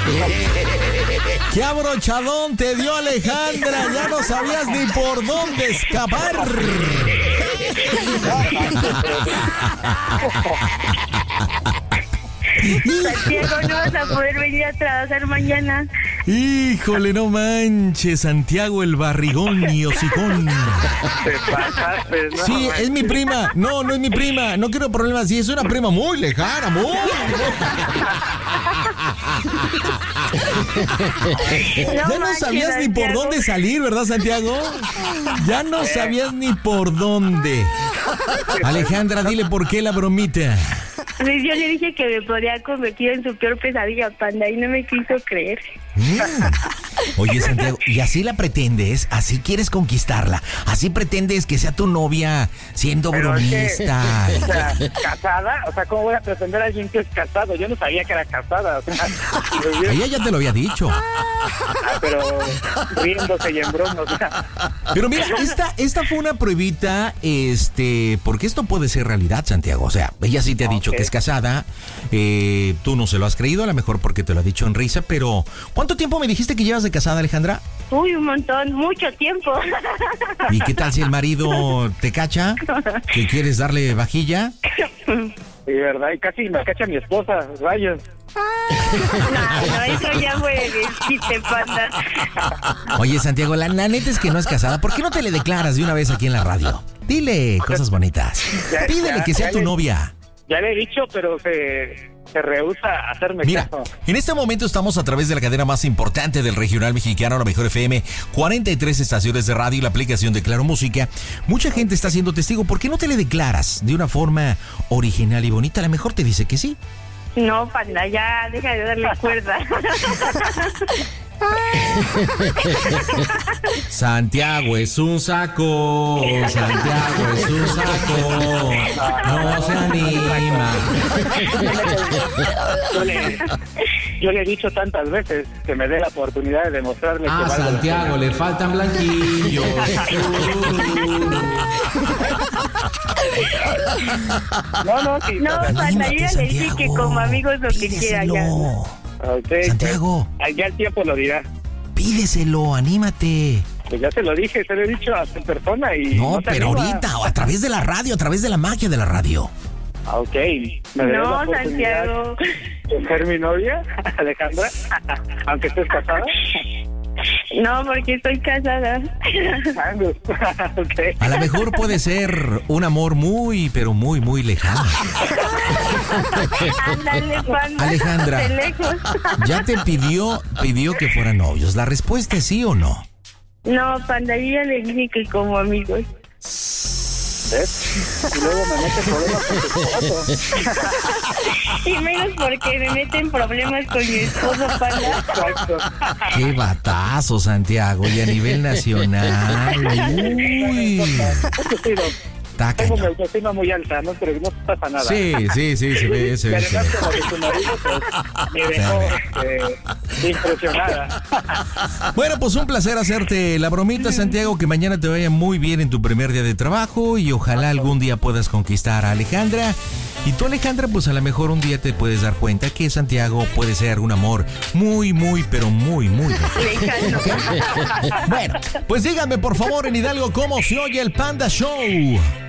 ¡Qué abrochadón te dio Alejandra! Ya no sabías ni por dónde escapar. Santiago, no vas a poder venir a trabajar mañana. Híjole, no manches, Santiago el barrigón y hocicón. Te pasaste, ¿no? Sí, es mi prima. No, no es mi prima. No quiero problemas. Sí, es una prima muy lejana, muy. Ya no sabías ni por dónde salir, ¿verdad, Santiago? Ya no sabías ni por dónde. Alejandra, dile por qué la bromita. Pues yo le dije que me podía convertir en su peor pesadilla, Panda, y no me quiso creer. Oye, Santiago, ¿y así la pretendes? ¿Así quieres conquistarla? ¿Así pretendes que sea tu novia siendo Pero bromista? o sea, ¿casada? O sea, ¿cómo voy a pretender a alguien que es casado? Yo no sabía que era casada. O sea, Ella ya te lo había dicho. pero riéndose y en broma. O sea. Pero mira, esta fue una pruebita, porque esto puede ser realidad, Santiago. O sea, ella sí te ha dicho que es casada. Tú no se lo has creído, a lo mejor porque te lo ha dicho en risa, pero ¿cuánto tiempo me dijiste que llevas de casada, Alejandra? Uy, un montón, mucho tiempo. ¿Y qué tal si el marido te cacha? ¿Que quieres darle vajilla? Sí, ¿verdad? Y casi me cacha mi esposa, rayos. No, eso ya fue de chiste, Panda. Oye, Santiago, la neta es que no es casada. ¿Por qué no te le declaras de una vez aquí en la radio? Dile cosas bonitas. Pídele que sea tu novia. Ya le he dicho, pero se rehúsa a hacerme Mira, caso. en este momento estamos a través de la cadena más importante del regional mexicano, la Mejor FM, 43 estaciones de radio y la aplicación de Claro Música. Mucha gente está siendo testigo. ¿Por qué no te le declaras de una forma original y bonita? A lo mejor te dice que sí. No, Panda, ya deja de darle cuerda. Santiago es un saco, Santiago es un saco, no se anima. Yo le he dicho tantas veces que me dé la oportunidad de demostrarle que A valgo la Santiago pena. le faltan blanquillos. No, sí. No, Panda, yo ya le dije que como amigos lo que quiera ya. Okay, Santiago, pues, ya el tiempo lo dirá. pídeselo, anímate. Pues ya se lo dije, se lo he dicho a su persona y... No, se pero anima. ahorita, o a través de la radio, a través de la magia de la radio. Ok. ¿Me darás la No, oportunidad Santiago. de ser mi novia, Alejandra? Aunque estés casada. No, porque estoy casada. Okay. A lo mejor puede ser un amor muy, pero muy, muy lejano. Ándale, Panda. Alejandra. De lejos. Ya te pidió que fueran novios. ¿La respuesta es sí o no? No, Panda, yo ya le dije que como amigos. ¿Ves? Y luego me mete problemas con tu esposo. Y menos porque me meten problemas con mi esposo, Panda. Exacto. ¡Qué batazo, Santiago! Y a nivel nacional. ¡Uy! Está Tengo mi cañón. autoestima muy alta, no, pero no pasa nada. Sí, se ve, se Y ve. además, como que tu marido pues, me dejó impresionada. Bueno, pues un placer hacerte la bromita, Santiago, que mañana te vaya muy bien en tu primer día de trabajo y ojalá algún día puedas conquistar a Alejandra. Y tú, Alejandra, pues a lo mejor un día te puedes dar cuenta que Santiago puede ser un amor muy, muy, pero muy, muy lejano. Lejano. Bueno, pues díganme por favor en Hidalgo cómo se oye el Panda Show.